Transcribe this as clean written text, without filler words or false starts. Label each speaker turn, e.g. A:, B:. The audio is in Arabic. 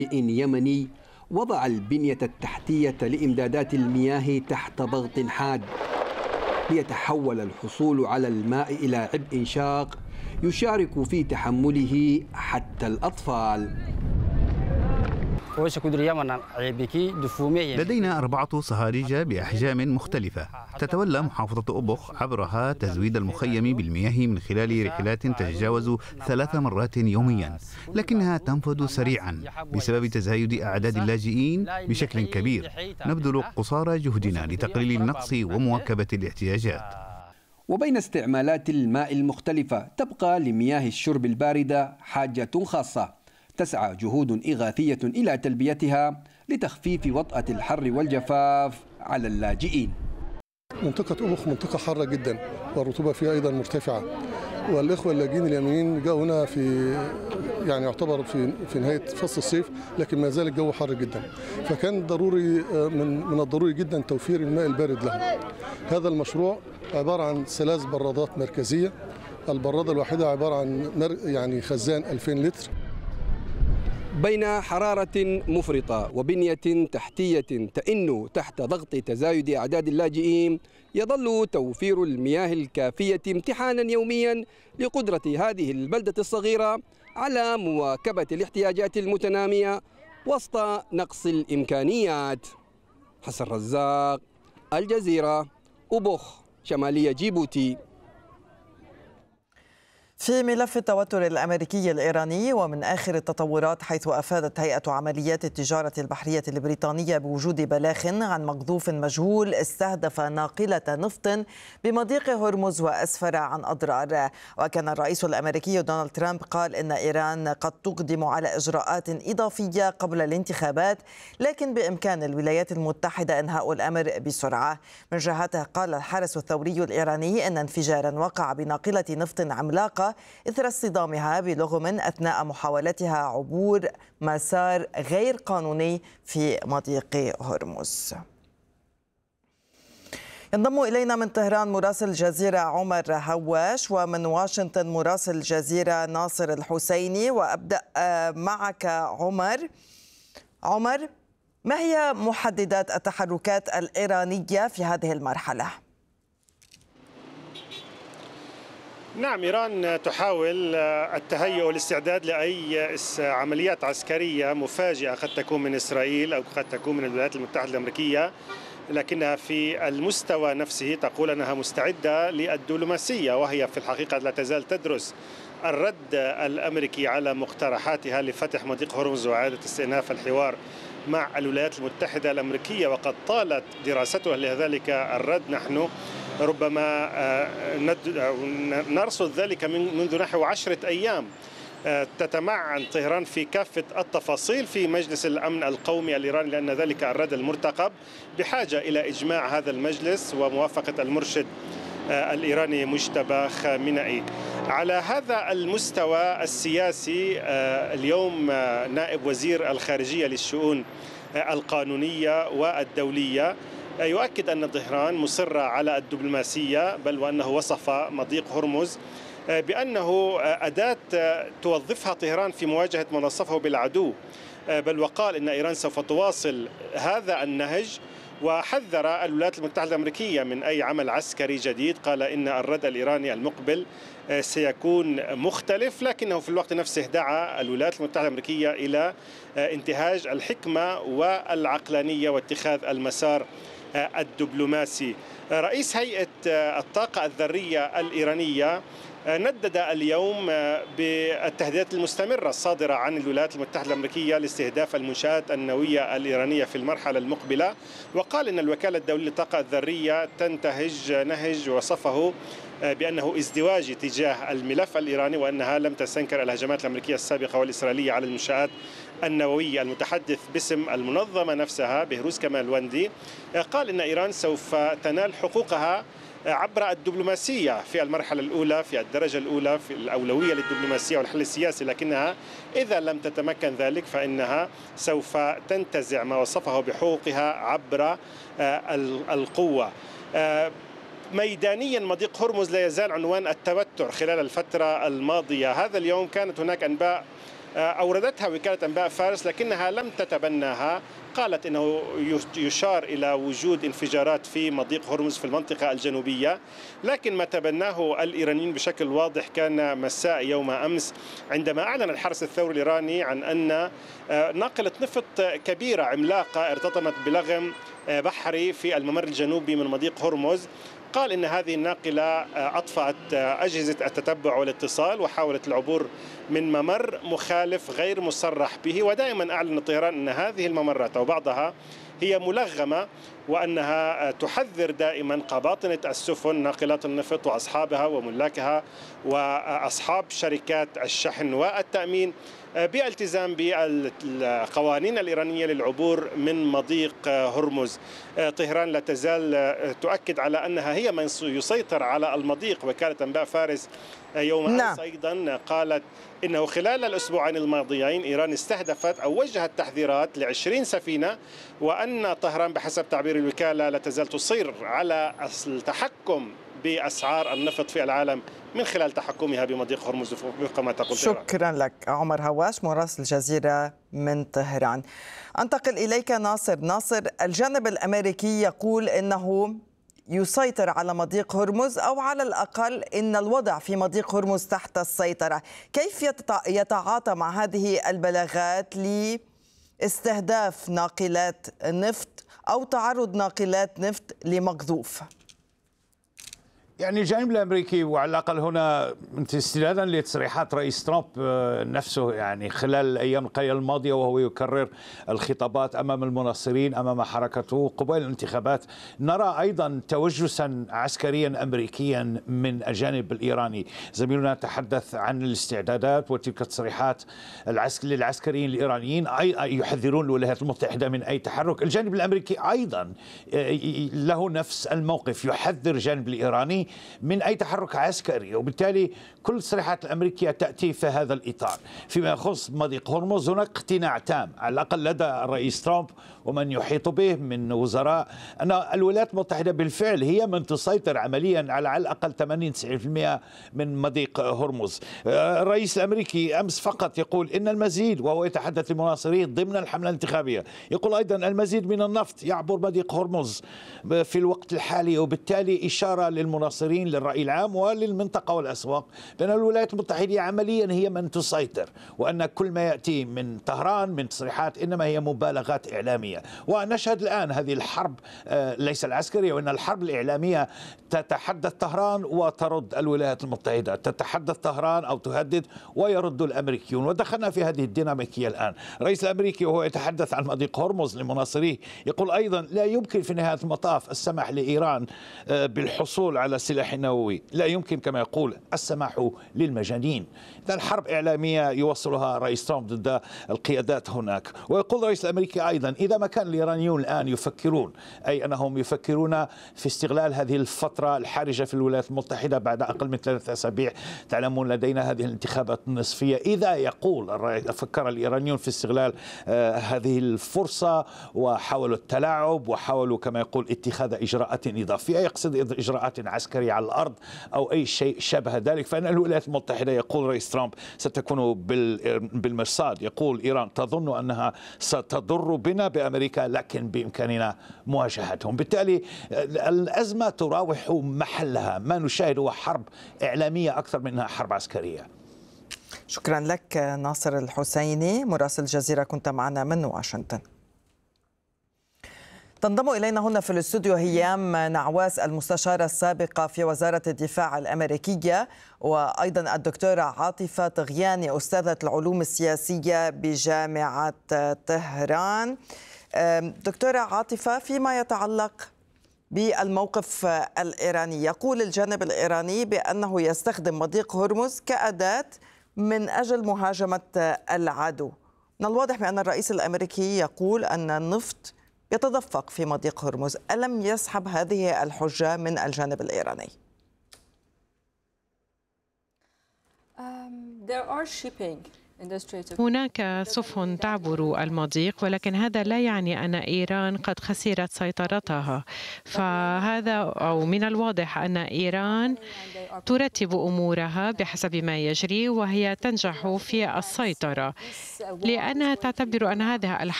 A: يمني وضع البنية التحتية لإمدادات المياه تحت ضغط حاد ليتحول الحصول على الماء إلى عبء شاق يشارك في تحمله حتى الأطفال.
B: لدينا 4 صهاريج بأحجام مختلفة تتولى محافظة أبوخ عبرها تزويد المخيم بالمياه من خلال رحلات تتجاوز 3 مرات يوميا، لكنها تنفذ سريعا بسبب تزايد أعداد اللاجئين بشكل كبير. نبذل قصارى جهدنا لتقليل النقص ومواكبة الاحتياجات.
A: وبين استعمالات الماء المختلفة تبقى لمياه الشرب الباردة حاجة خاصة تسعى جهود إغاثية إلى تلبيتها لتخفيف وطأة الحر والجفاف على اللاجئين.
C: منطقة أبوخ منطقة حارة جدا والرطوبة فيها أيضا مرتفعة، والإخوة اللاجئين اليمنيين جاءوا هنا في يعتبر في نهاية فصل الصيف، لكن ما زال الجو حار جدا، فكان ضروري من الضروري جدا توفير الماء البارد لهم. هذا المشروع عبارة عن 3 برادات مركزية، البرادة الواحدة عبارة عن خزان 2000 لتر.
A: بين حرارة مفرطة وبنية تحتية تئن تحت ضغط تزايد أعداد اللاجئين، يظل توفير المياه الكافية امتحانا يوميا لقدرة هذه البلدة الصغيرة على مواكبة الاحتياجات المتنامية وسط نقص الإمكانيات. حسن رزاق، الجزيرة، أبوخ، شمالية جيبوتي.
D: في ملف التوتر الأمريكي الإيراني ومن آخر التطورات، حيث أفادت هيئة عمليات التجارة البحرية البريطانية بوجود بلاغ عن مقذوف مجهول استهدف ناقلة نفط بمضيق هرمز وأسفر عن أضرار. وكان الرئيس الأمريكي دونالد ترامب قال إن إيران قد تقدم على إجراءات إضافية قبل الانتخابات، لكن بإمكان الولايات المتحدة إنهاء الأمر بسرعة. من جهته قال الحرس الثوري الإيراني إن انفجارا وقع بناقلة نفط عملاقة إثر اصطدامها بلغم أثناء محاولتها عبور مسار غير قانوني في مضيق هرمز. ينضم إلينا من طهران مراسل الجزيرة عمر هواش، ومن واشنطن مراسل الجزيرة ناصر الحسيني. وأبدأ معك عمر، ما هي محددات التحركات الإيرانية في هذه المرحلة؟
E: نعم، إيران تحاول التهيؤ والاستعداد لأي عمليات عسكرية مفاجئة قد تكون من إسرائيل أو قد تكون من الولايات المتحدة الأمريكية، لكنها في المستوى نفسه تقول أنها مستعدة للدبلوماسية، وهي في الحقيقة لا تزال تدرس الرد الأمريكي على مقترحاتها لفتح مضيق هرمز وإعادة استئناف الحوار مع الولايات المتحدة الأمريكية، وقد طالت دراستها لذلك الرد. نحن ربما نرصد ذلك منذ نحو 10 أيام. تتمعن طهران في كافة التفاصيل في مجلس الأمن القومي الإيراني، لأن ذلك الرد المرتقب بحاجة إلى إجماع هذا المجلس وموافقة المرشد الإيراني مجتبى خامنئي. على هذا المستوى السياسي، اليوم نائب وزير الخارجية للشؤون القانونية والدولية يؤكد أن طهران مصرة على الدبلوماسية، بل وأنه وصف مضيق هرمز بأنه أداة توظفها طهران في مواجهة ما وصفه بالعدو، بل وقال إن إيران سوف تواصل هذا النهج، وحذر الولايات المتحدة الأمريكية من أي عمل عسكري جديد. قال إن الرد الإيراني المقبل سيكون مختلف، لكنه في الوقت نفسه دعا الولايات المتحدة الأمريكية إلى انتهاج الحكمة والعقلانية واتخاذ المسار الدبلوماسي. رئيس هيئة الطاقة الذرية الإيرانية ندد اليوم بالتهديدات المستمرة الصادرة عن الولايات المتحدة الأمريكية لاستهداف المنشآت النووية الإيرانية في المرحلة المقبلة، وقال إن الوكالة الدولية للطاقة الذرية تنتهج نهج وصفه بأنه ازدواجي تجاه الملف الإيراني، وأنها لم تستنكر الهجمات الأمريكية السابقة والإسرائيلية على المنشآت النووية. المتحدث باسم المنظمة نفسها بهروز كمال وندي قال إن إيران سوف تنال حقوقها عبر الدبلوماسية في المرحلة الأولى، في الدرجة الأولى، في الأولوية للدبلوماسية والحل السياسي، لكنها إذا لم تتمكن ذلك فإنها سوف تنتزع ما وصفه بحقوقها عبر القوة. ميدانيا مضيق هرمز لا يزال عنوان التوتر خلال الفترة الماضية. هذا اليوم كانت هناك أنباء أوردتها وكالة أنباء فارس لكنها لم تتبناها. قالت أنه يشار إلى وجود انفجارات في مضيق هرمز في المنطقة الجنوبية، لكن ما تبناه الإيرانيين بشكل واضح كان مساء يوم أمس عندما أعلن الحرس الثوري الإيراني عن أن ناقلة نفط كبيرة عملاقة ارتطمت بلغم بحري في الممر الجنوبي من مضيق هرمز. قال إن هذه الناقلة أطفأت أجهزة التتبع والاتصال وحاولت العبور من ممر مخالف غير مصرح به. ودائما أعلن طهران أن هذه الممرات أو بعضها هي ملغمة، وأنها تحذر دائما قباطنة السفن ناقلات النفط وأصحابها وملاكها وأصحاب شركات الشحن والتأمين بالتزام بالقوانين الإيرانية للعبور من مضيق هرمز. طهران لا تزال تؤكد على أنها هي من يسيطر على المضيق. وكالة أنباء فارس يوم أمس أيضا قالت إنه خلال الأسبوعين الماضيين إيران استهدفت أو وجهت تحذيرات ل20 سفينة، وأن طهران بحسب تعبير الوكالة لا تزال تصر على التحكم بأسعار النفط في العالم من خلال تحكمها بمضيق هرمز وفق ما تقول.
D: شكرا لك عمر هواش مراسل الجزيرة من طهران. أنتقل إليك ناصر. الجانب الأمريكي يقول إنه يسيطر على مضيق هرمز، أو على الأقل إن الوضع في مضيق هرمز تحت السيطرة. كيف يتعاطى مع هذه البلاغات لاستهداف ناقلات نفط أو تعرض ناقلات نفط لمقذوف؟
F: يعني الجانب الامريكي وعلى الاقل هنا استنادا لتصريحات رئيس ترامب نفسه، يعني خلال الايام القليله الماضيه وهو يكرر الخطابات امام المناصرين امام حركته قبيل الانتخابات، نرى ايضا توجسا عسكريا امريكيا من الجانب الايراني. زميلنا تحدث عن الاستعدادات وتلك التصريحات للعسكريين الايرانيين يحذرون الولايات المتحده من اي تحرك. الجانب الامريكي ايضا له نفس الموقف، يحذر الجانب الايراني من أي تحرك عسكري، وبالتالي كل التصريحات الأمريكية تأتي في هذا الإطار. فيما يخص مضيق هرمز هناك اقتناع تام على الأقل لدى الرئيس ترامب ومن يحيط به من وزراء أن الولايات المتحدة بالفعل هي من تسيطر عمليا على الأقل 80-90% من مضيق هرمز. الرئيس الأمريكي أمس فقط يقول إن المزيد، وهو يتحدث للمناصرين ضمن الحملة الانتخابية، يقول أيضا المزيد من النفط يعبر مضيق هرمز في الوقت الحالي، وبالتالي إشارة للمناصرين للرأي العام وللمنطقة والأسواق بأن الولايات المتحدة عمليا هي من تسيطر، وأن كل ما يأتي من طهران من تصريحات إنما هي مبالغات إعلامية. ونشهد الآن هذه الحرب ليس العسكرية وإن الحرب الإعلامية، تتحدث طهران وترد الولايات المتحدة، تتحدث طهران أو تهدد ويرد الأمريكيون، ودخلنا في هذه الديناميكية الآن. الرئيس الأمريكي وهو يتحدث عن مضيق هرمز لمناصريه يقول أيضا لا يمكن في نهاية المطاف السمح لإيران بالحصول على سلاح نووي، لا يمكن كما يقول السماح للمجانين. إذا الحرب إعلامية يوصلها رئيس ترامب ضد القيادات هناك. ويقول الرئيس الأمريكي أيضا إذا ما كان الإيرانيون الآن يفكرون، أي أنهم يفكرون في استغلال هذه الفترة الحرجة في الولايات المتحدة بعد أقل من 3 أسابيع، تعلمون لدينا هذه الانتخابات النصفية، إذا فكر الإيرانيون في استغلال هذه الفرصة وحاولوا التلاعب وحاولوا كما يقول اتخاذ إجراءات إضافية، يقصد إجراءات عسكرية على الأرض أو أي شيء شابه ذلك، فإن الولايات المتحدة يقول رئيس ترامب ستكون بالمرصاد. يقول إيران تظن أنها ستضر بنا بأمريكا لكن بإمكاننا مواجهتهم. بالتالي الأزمة تراوح محلها، ما نشاهد هو حرب إعلامية أكثر منها حرب عسكرية.
D: شكرا لك ناصر الحسيني مراسل الجزيرة، كنت معنا من واشنطن. تنضم إلينا هنا في الاستوديو هيام نعواس المستشارة السابقة في وزارة الدفاع الأمريكية، وأيضا الدكتورة عاطفة طغياني أستاذة العلوم السياسية بجامعة طهران. دكتورة عاطفة، فيما يتعلق بالموقف الإيراني، يقول الجانب الإيراني بأنه يستخدم مضيق هرمز كأداة من أجل مهاجمة العدو. من الواضح بأن الرئيس الأمريكي يقول أن النفط يتدفق في مضيق هرمز. ألم يسحب هذه الحجة من الجانب الإيراني؟
G: هناك سفن تعبر المضيق، ولكن هذا لا يعني أن إيران قد خسرت سيطرتها. فهذا أو من الواضح أن إيران ترتب أمورها بحسب ما يجري، وهي تنجح في السيطرة لأنها تعتبر أن هذه